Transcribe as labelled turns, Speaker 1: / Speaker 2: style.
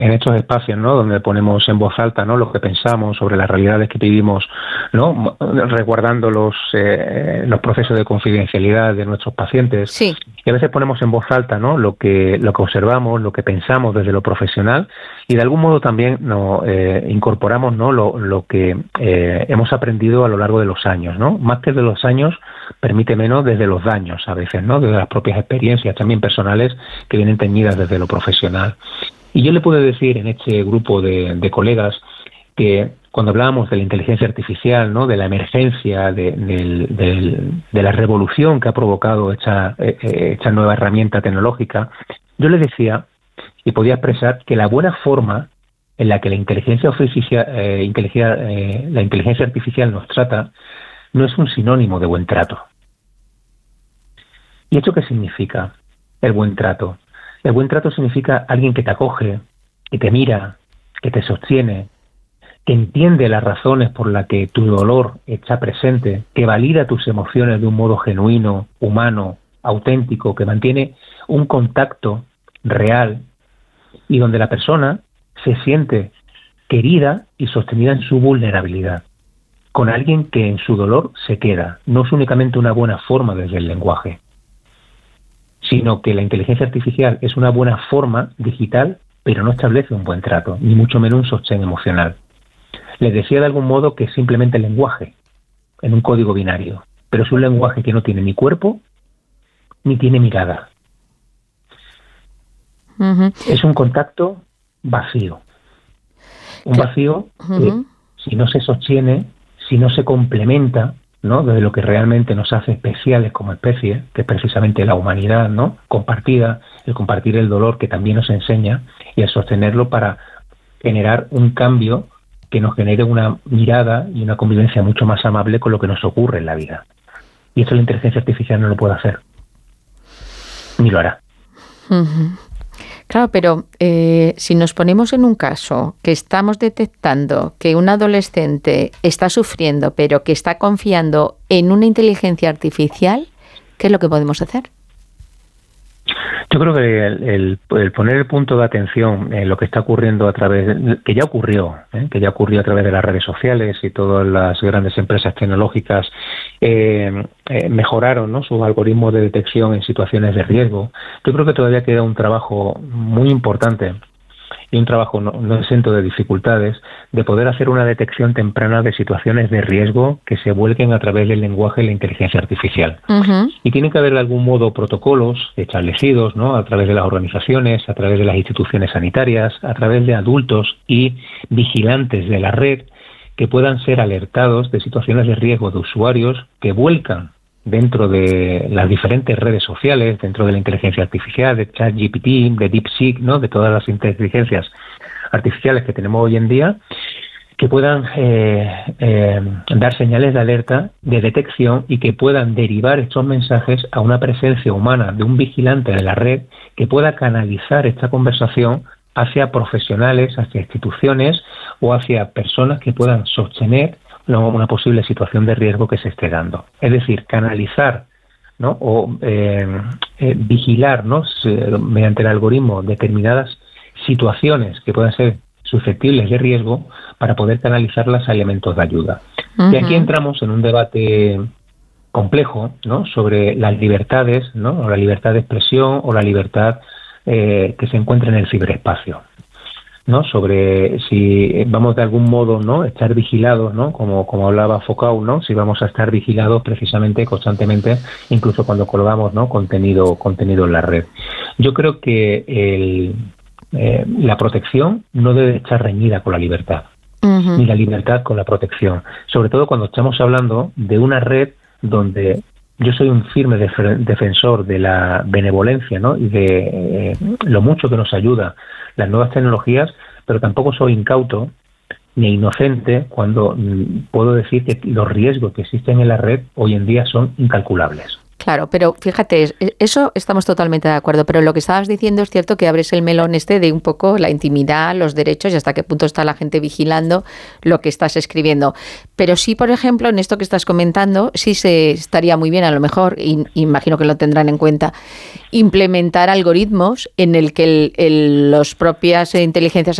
Speaker 1: en estos espacios, ¿no?, donde ponemos en voz alta, ¿no?, lo que pensamos sobre las realidades que vivimos, ¿no?, resguardando los procesos de confidencialidad de nuestros pacientes.
Speaker 2: Sí.
Speaker 1: Y a veces ponemos en voz alta, ¿no?, lo que observamos, lo que pensamos desde lo profesional, y de algún modo también incorporamos, ¿no?, lo que hemos aprendido a lo largo de los años, ¿no? Más que de los años, permíteme, ¿no?, desde los daños a veces, ¿no?, desde las propias experiencias también personales que vienen teñidas desde lo profesional. Y yo le puedo decir en este grupo de colegas que cuando hablábamos de la inteligencia artificial, ¿no?, de la emergencia, de la revolución que ha provocado esta nueva herramienta tecnológica, yo le decía y podía expresar que la buena forma en la que la inteligencia artificial nos trata no es un sinónimo de buen trato. ¿Y esto qué significa, el buen trato? El buen trato significa alguien que te acoge, que te mira, que te sostiene, que entiende las razones por las que tu dolor está presente, que valida tus emociones de un modo genuino, humano, auténtico, que mantiene un contacto real y donde la persona se siente querida y sostenida en su vulnerabilidad, con alguien que en su dolor se queda. No es únicamente una buena forma desde el lenguaje, sino que la inteligencia artificial es una buena forma digital, pero no establece un buen trato, ni mucho menos un sostén emocional. Les decía de algún modo que es simplemente el lenguaje, en un código binario, pero es un lenguaje que no tiene ni cuerpo, ni tiene mirada.
Speaker 2: Uh-huh.
Speaker 1: Es un contacto vacío. Un vacío que, si no se sostiene, si no se complementa, ¿no?, desde lo que realmente nos hace especiales como especie, que es precisamente la humanidad, ¿no?, compartida, el compartir el dolor que también nos enseña, y el sostenerlo para generar un cambio que nos genere una mirada y una convivencia mucho más amable con lo que nos ocurre en la vida. Y esto la inteligencia artificial no lo puede hacer, ni lo hará.
Speaker 2: Uh-huh. Claro, pero si nos ponemos en un caso que estamos detectando que un adolescente está sufriendo, pero que está confiando en una inteligencia artificial, ¿qué es lo que podemos hacer?
Speaker 1: Yo creo que el poner el punto de atención en lo que está ocurriendo que ya ocurrió a través de las redes sociales y todas las grandes empresas tecnológicas mejoraron, ¿no?, sus algoritmos de detección en situaciones de riesgo. Yo creo que todavía queda un trabajo muy importante y un trabajo no exento de dificultades, de poder hacer una detección temprana de situaciones de riesgo que se vuelquen a través del lenguaje y la inteligencia artificial.
Speaker 2: Uh-huh.
Speaker 1: Y tiene que haber de algún modo protocolos establecidos, ¿no?, a través de las organizaciones, a través de las instituciones sanitarias, a través de adultos y vigilantes de la red, que puedan ser alertados de situaciones de riesgo de usuarios que vuelcan dentro de las diferentes redes sociales, dentro de la inteligencia artificial, de ChatGPT, de DeepSeek, ¿no?, de todas las inteligencias artificiales que tenemos hoy en día, que puedan dar señales de alerta, de detección, y que puedan derivar estos mensajes a una presencia humana de un vigilante de la red que pueda canalizar esta conversación hacia profesionales, hacia instituciones o hacia personas que puedan sostener una posible situación de riesgo que se esté dando. Es decir, canalizar, ¿no?, o vigilar, ¿no?, mediante el algoritmo determinadas situaciones que puedan ser susceptibles de riesgo para poder canalizarlas a elementos de ayuda. Uh-huh. Y aquí entramos en un debate complejo, ¿no?, sobre las libertades, ¿no?, o la libertad de expresión o la libertad que se encuentra en el ciberespacio, ¿no?, sobre si vamos de algún modo, ¿no?, estar vigilados, ¿no?, como hablaba Foucault, ¿no?, si vamos a estar vigilados precisamente constantemente, incluso cuando colgamos, ¿no?, contenido en la red. Yo creo que la protección no debe estar reñida con la libertad, uh-huh, ni la libertad con la protección, sobre todo cuando estamos hablando de una red donde yo soy un firme defensor de la benevolencia, ¿no?, y de lo mucho que nos ayuda las nuevas tecnologías, pero tampoco soy incauto ni inocente cuando puedo decir que los riesgos que existen en la red hoy en día son incalculables.
Speaker 2: Claro, pero fíjate, eso estamos totalmente de acuerdo, pero lo que estabas diciendo es cierto que abres el melón de un poco la intimidad, los derechos y hasta qué punto está la gente vigilando lo que estás escribiendo. Pero sí, por ejemplo, en esto que estás comentando, sí se estaría muy bien, a lo mejor, y imagino que lo tendrán en cuenta, implementar algoritmos en el que los propias inteligencias